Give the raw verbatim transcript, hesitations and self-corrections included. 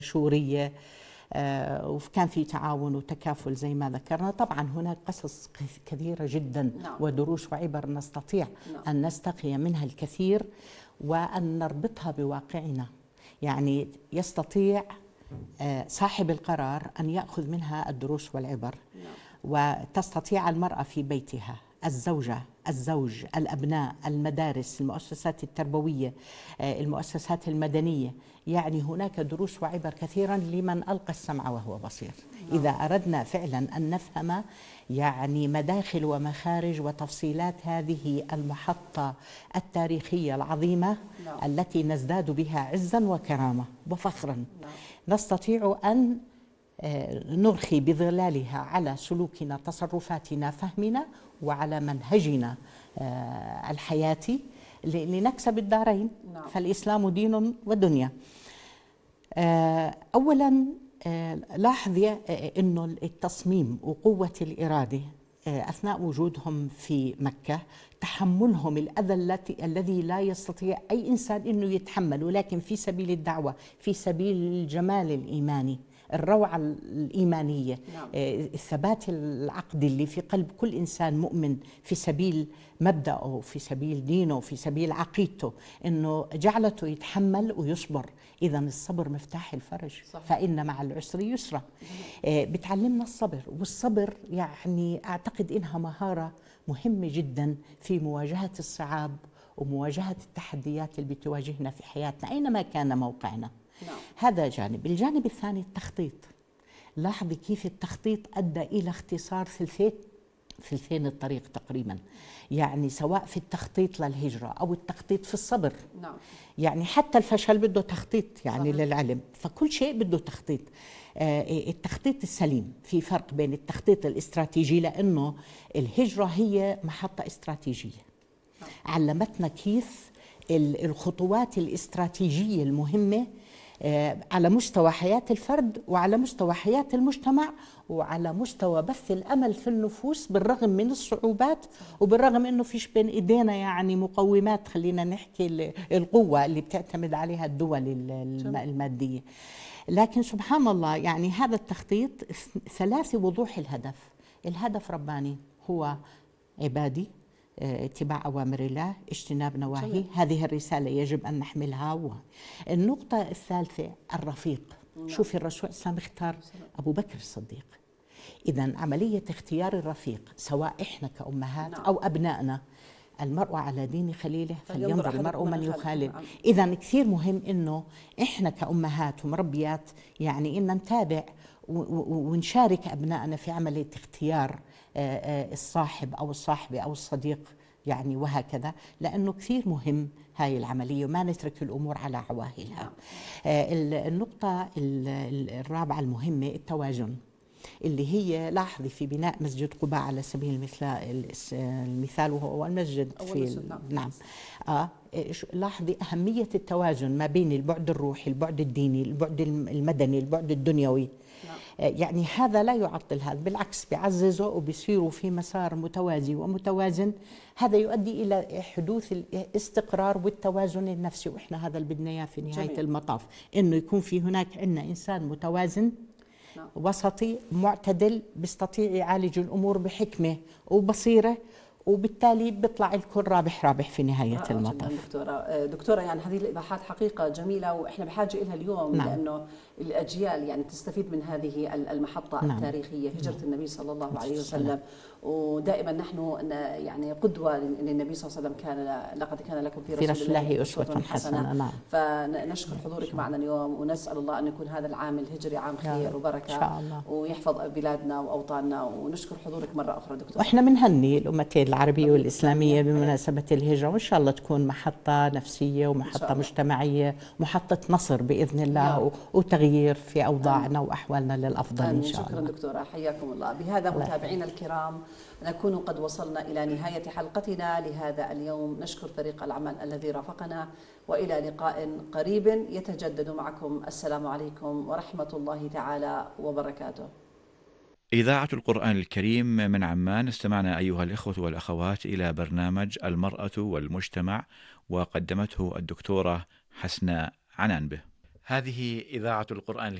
شورية، آه، وكان في تعاون وتكافل زي ما ذكرنا. طبعا هناك قصص كثيرة جدا نعم. ودروس وعبر نستطيع نعم. أن نستقي منها الكثير وأن نربطها بواقعنا. يعني يستطيع آه، صاحب القرار أن يأخذ منها الدروس والعبر. نعم. وتستطيع المرأة في بيتها، الزوجة، الزوج، الأبناء، المدارس، المؤسسات التربوية، المؤسسات المدنية. يعني هناك دروس وعبر كثيرا لمن ألقى السمع وهو بصير. إذا أردنا فعلا أن نفهم يعني مداخل ومخارج وتفصيلات هذه المحطة التاريخية العظيمة التي نزداد بها عزا وكرامة وفخرا، نستطيع أن نرخي بظلالها على سلوكنا، تصرفاتنا، فهمنا، وعلى منهجنا الحياتي لنكسب الدارين. نعم. فالإسلام دين ودنيا. أولا لاحظي أنه التصميم وقوة الإرادة أثناء وجودهم في مكة، تحملهم الأذى التي الذي لا يستطيع أي إنسان أنه يتحمله، ولكن في سبيل الدعوة، في سبيل الجمال الإيماني، الروعة الإيمانية. نعم. الثبات العقدي اللي في قلب كل إنسان مؤمن في سبيل مبدأه، في سبيل دينه، في سبيل عقيدته، إنه جعلته يتحمل ويصبر. إذا الصبر مفتاح الفرج. صح. فإن مع العسر يسرا. بتعلمنا الصبر، والصبر يعني أعتقد إنها مهارة مهمة جدا في مواجهة الصعاب ومواجهة التحديات اللي بتواجهنا في حياتنا أينما كان موقعنا. نعم. هذا جانب. الجانب الثاني التخطيط. لاحظي كيف التخطيط أدى إلى اختصار ثلثين ثلثين الطريق تقريبا، يعني سواء في التخطيط للهجرة أو التخطيط في الصبر. نعم. يعني حتى الفشل بده تخطيط يعني. صحيح. للعلم، فكل شيء بده تخطيط. آه التخطيط السليم، في فرق بين التخطيط الاستراتيجي، لأنه الهجرة هي محطة استراتيجية. نعم. علمتنا كيف الخطوات الاستراتيجية المهمة على مستوى حياة الفرد وعلى مستوى حياة المجتمع وعلى مستوى بث الأمل في النفوس بالرغم من الصعوبات، وبالرغم أنه فيش بين إيدينا يعني مقومات، خلينا نحكي القوة اللي بتعتمد عليها الدول المادية. لكن سبحان الله يعني هذا التخطيط ثلاثي وضوح الهدف. الهدف رباني هو عبادي، اتباع أوامر الله، اجتناب نواهيه. هذه الرسالة يجب أن نحملها. النقطة الثالثة الرفيق. شوفي الرسول صلى الله عليه وسلم اختار أبو بكر الصديق. إذن عملية اختيار الرفيق سواء إحنا كأمهات أو أبنائنا، المرء على دين خليله فلينظر المرء من يخالل. إذن كثير مهم إنه إحنا كأمهات ومربيات يعني إن نتابع ونشارك أبنائنا في عملية اختيار الصاحب أو الصاحبة أو الصديق يعني، وهكذا، لأنه كثير مهم هاي العملية وما نترك الأمور على عواهلها. النقطة الرابعة المهمة التوازن، اللي هي لاحظي في بناء مسجد قباء على سبيل المثال المثال وهو المسجد في نعم آه لاحظي أهمية التوازن ما بين البعد الروحي، البعد الديني، البعد المدني، البعد الدنيوي. يعني هذا لا يعطل هذا، بالعكس بيعززه وبيصيروا في مسار متوازي ومتوازن. هذا يؤدي إلى حدوث الاستقرار والتوازن النفسي، وإحنا هذا اللي بدنا إياه في نهاية جميل. المطاف إنه يكون في هناك عندنا إنسان متوازن نعم. وسطي معتدل، بيستطيع يعالج الأمور بحكمة وبصيرة، وبالتالي بيطلع الكل رابح رابح في نهاية المطاف. دكتورة دكتورة يعني هذه الإيضاحات حقيقة جميلة وإحنا بحاجة لها اليوم. نعم. لأنه الأجيال يعني تستفيد من هذه المحطة نعم. التاريخية، هجرة نعم. النبي صلى الله عليه وسلم. ودائما نحن يعني قدوة للنبي صلى الله عليه وسلم. كان لقد كان لكم في رسول الله أسوة حسنة. نعم. فنشكر حضورك معنا اليوم، ونسأل الله أن يكون هذا العام الهجري عام خير وبركة إن شاء الله، ويحفظ بلادنا وأوطاننا. ونشكر حضورك مرة أخرى دكتور. وإحنا بنهني الأمتين العربية والإسلامية بمناسبة الهجرة، وإن شاء الله تكون محطة نفسية ومحطة مجتمعية، محطة نصر بإذن الله وتغيير في أوضاعنا وأحوالنا للأفضل إن شاء الله. شكرا دكتورة، حياكم الله. بهذا متابعينا الكرام نكون قد وصلنا إلى نهاية حلقتنا لهذا اليوم. نشكر فريق العمل الذي رافقنا، وإلى لقاء قريب يتجدد معكم. السلام عليكم ورحمة الله تعالى وبركاته. إذاعة القرآن الكريم من عمان. استمعنا أيها الإخوة والأخوات إلى برنامج المرأة والمجتمع، وقدمته الدكتورة حسناء عنان به. هذه إذاعة القرآن